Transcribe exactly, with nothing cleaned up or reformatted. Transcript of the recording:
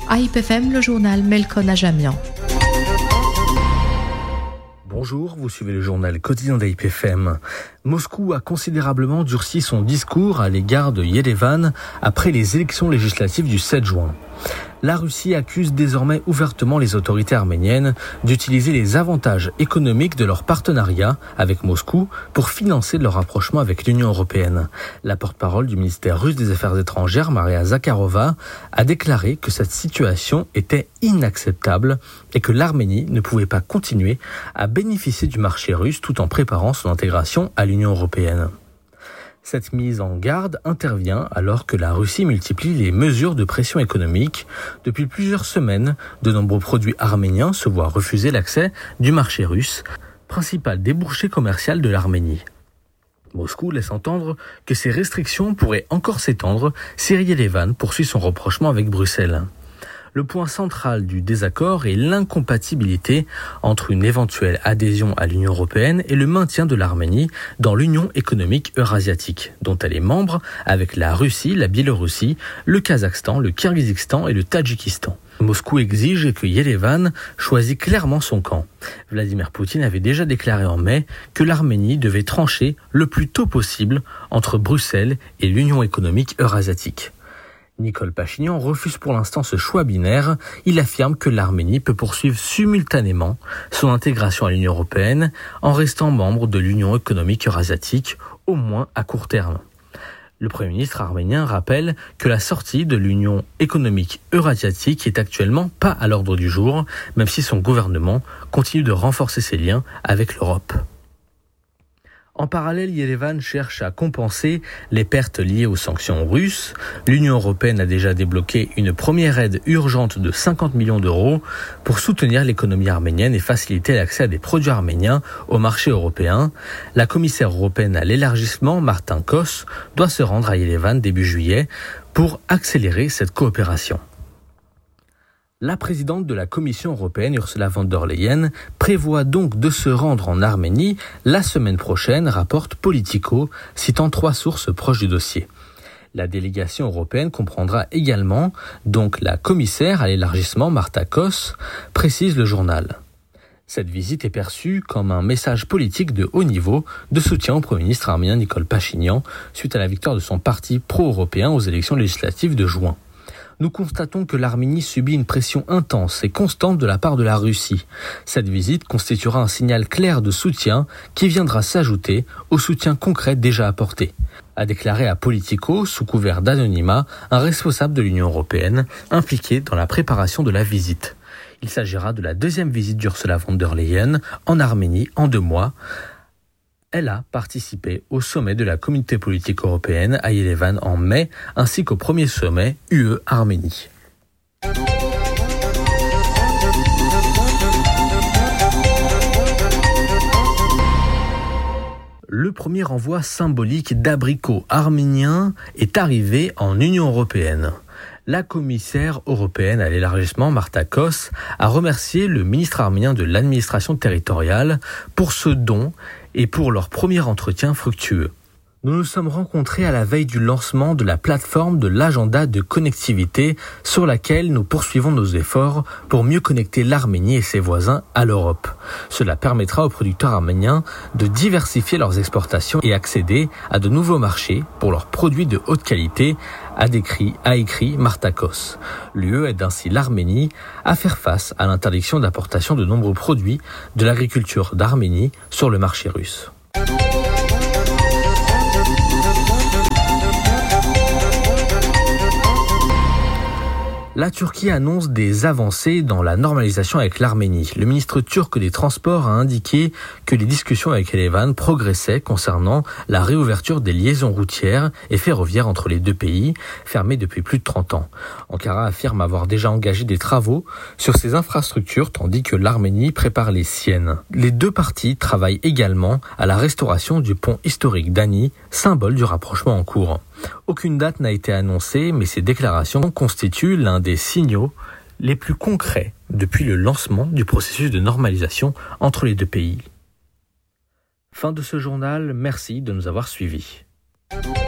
A I P F M, le journal Melkon Ajamian. Bonjour, vous suivez le journal quotidien d'A I P F M. Moscou a considérablement durci son discours à l'égard de Yerevan après les élections législatives du sept juin. La Russie accuse désormais ouvertement les autorités arméniennes d'utiliser les avantages économiques de leur partenariat avec Moscou pour financer leur rapprochement avec l'Union européenne. La porte-parole du ministère russe des Affaires étrangères, Maria Zakharova, a déclaré que cette situation était inacceptable et que l'Arménie ne pouvait pas continuer à bénéficier du marché russe tout en préparant son intégration à l'Union européenne. Cette mise en garde intervient alors que la Russie multiplie les mesures de pression économique. Depuis plusieurs semaines, de nombreux produits arméniens se voient refuser l'accès du marché russe, principal débouché commercial de l'Arménie. Moscou laisse entendre que ces restrictions pourraient encore s'étendre si Yerevan poursuit son rapprochement avec Bruxelles. Le point central du désaccord est l'incompatibilité entre une éventuelle adhésion à l'Union européenne et le maintien de l'Arménie dans l'Union économique eurasiatique, dont elle est membre avec la Russie, la Biélorussie, le Kazakhstan, le Kirghizistan et le Tadjikistan. Moscou exige que Yerevan choisit clairement son camp. Vladimir Poutine avait déjà déclaré en mai que l'Arménie devait trancher le plus tôt possible entre Bruxelles et l'Union économique eurasiatique. Nicole Pachinian refuse pour l'instant ce choix binaire. Il affirme que l'Arménie peut poursuivre simultanément son intégration à l'Union européenne en restant membre de l'Union économique eurasiatique, au moins à court terme. Le Premier ministre arménien rappelle que la sortie de l'Union économique eurasiatique est actuellement pas à l'ordre du jour, même si son gouvernement continue de renforcer ses liens avec l'Europe. En parallèle, Yerevan cherche à compenser les pertes liées aux sanctions russes. L'Union européenne a déjà débloqué une première aide urgente de cinquante millions d'euros pour soutenir l'économie arménienne et faciliter l'accès à des produits arméniens au marché européen. La commissaire européenne à l'élargissement, Martin Kos, doit se rendre à Yerevan début juillet pour accélérer cette coopération. La présidente de la Commission européenne, Ursula von der Leyen, prévoit donc de se rendre en Arménie la semaine prochaine, rapporte Politico, citant trois sources proches du dossier. La délégation européenne comprendra également donc la commissaire à l'élargissement, Marta Kos, précise le journal. Cette visite est perçue comme un message politique de haut niveau de soutien au Premier ministre arménien Nicole Pachinian suite à la victoire de son parti pro-européen aux élections législatives de juin. Nous constatons que l'Arménie subit une pression intense et constante de la part de la Russie. Cette visite constituera un signal clair de soutien qui viendra s'ajouter au soutien concret déjà apporté, a déclaré à Politico, sous couvert d'anonymat, un responsable de l'Union européenne impliqué dans la préparation de la visite. Il s'agira de la deuxième visite d'Ursula von der Leyen en Arménie en deux mois. Elle a participé au sommet de la communauté politique européenne à Yerevan en mai, ainsi qu'au premier sommet U E-Arménie. Le premier envoi symbolique d'abricots arméniens est arrivé en Union européenne. La commissaire européenne à l'élargissement, Marta Kos, a remercié le ministre arménien de l'administration territoriale pour ce don et pour leur premier entretien fructueux. Nous nous sommes rencontrés à la veille du lancement de la plateforme de l'agenda de connectivité sur laquelle nous poursuivons nos efforts pour mieux connecter l'Arménie et ses voisins à l'Europe. Cela permettra aux producteurs arméniens de diversifier leurs exportations et accéder à de nouveaux marchés pour leurs produits de haute qualité, a décrit, a écrit Marta Kos. L'U E aide ainsi l'Arménie à faire face à l'interdiction d'importation de nombreux produits de l'agriculture d'Arménie sur le marché russe. La Turquie annonce des avancées dans la normalisation avec l'Arménie. Le ministre turc des Transports a indiqué que les discussions avec Yerevan progressaient concernant la réouverture des liaisons routières et ferroviaires entre les deux pays, fermées depuis plus de trente ans. Ankara affirme avoir déjà engagé des travaux sur ces infrastructures, tandis que l'Arménie prépare les siennes. Les deux parties travaillent également à la restauration du pont historique d'Ani, symbole du rapprochement en cours. Aucune date n'a été annoncée, mais ces déclarations constituent l'un des signaux les plus concrets depuis le lancement du processus de normalisation entre les deux pays. Fin de ce journal, merci de nous avoir suivis.